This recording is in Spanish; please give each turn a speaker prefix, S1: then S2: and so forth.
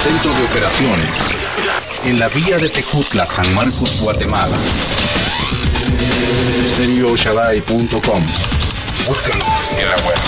S1: Centro de operaciones en la vía de Tejutla, San Marcos, Guatemala. StereoShaddai.com. Búscalo en la web.